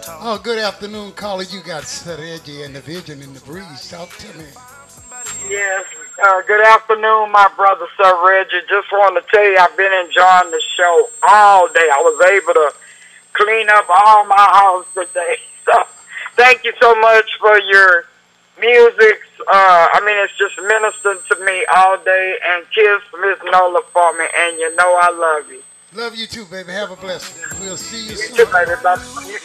Oh, good afternoon, caller. You got Sir Reggie and the Vision in the Breeze. Talk to me. Yes. Good afternoon, my brother, Sir Reggie. Just want to tell you, I've been enjoying the show all day. I was able to clean up all my house today. So, thank you so much for your music. It's just ministering to me all day. And kiss Miss Nola for me. And you know I love you. Love you too, baby. Have a blessing. We'll see you You too, soon. baby. Bye.